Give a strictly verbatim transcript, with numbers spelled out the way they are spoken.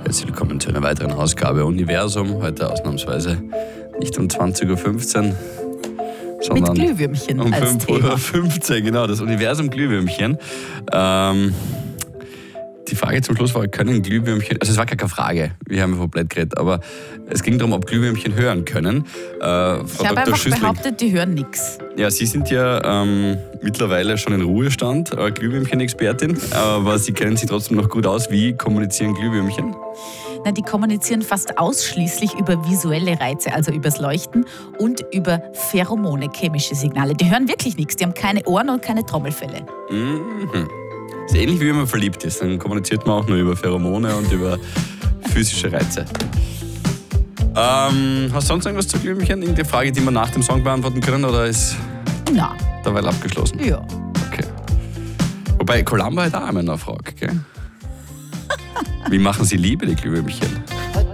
Herzlich willkommen zu einer weiteren Ausgabe Universum. Heute ausnahmsweise nicht um zwanzig Uhr fünfzehn, sondern mit Glühwürmchen um als fünf Uhr fünfzehn, genau, das Universum Glühwürmchen. Ähm, die Frage zum Schluss war, können Glühwürmchen, also es war gar keine Frage, wir haben komplett geredet, aber es ging darum, ob Glühwürmchen hören können. Äh, Frau Ich habe Doktor einfach Schüssling, behauptet, die hören nichts. ja, Sie sind ja ähm, mittlerweile schon in Ruhestand, äh, Glühwürmchen-Expertin, aber Sie kennen sich trotzdem noch gut aus. Wie kommunizieren Glühwürmchen? Na, die kommunizieren fast ausschließlich über visuelle Reize, also übers Leuchten und über Pheromone, chemische Signale. Die hören wirklich nichts, die haben keine Ohren und keine Trommelfelle. Mhm. Das ist ähnlich wie wenn man verliebt ist, dann kommuniziert man auch nur über Pheromone und über physische Reize. Ähm, hast du sonst irgendwas zu Glühwürmchen? Irgendeine Frage, die wir nach dem Song beantworten können, oder ist Na, derweil abgeschlossen? ja. Okay. Wobei, Columba hat auch einmal eine Frage, gell? Wie machen Sie Liebe, die Glühwürmchen?